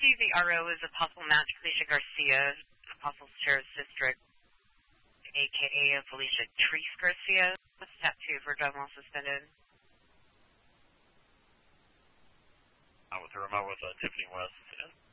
see the RO as a possible match, Felicia Garcia, Apostles Terrace District, a.k.a. Felicia Treese Garcia, step 2 for drug while suspended. With the remote with Tiffany West.